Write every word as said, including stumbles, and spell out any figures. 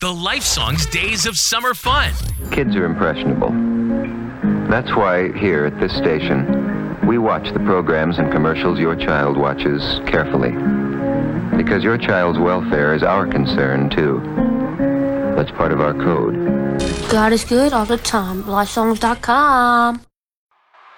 The Life Songs Days of Summer Fun. Kids are impressionable. That's why here at this station, we watch the programs and commercials your child watches carefully. Because your child's welfare is our concern, too. That's part of our code. God is good all the time. Life songs dot com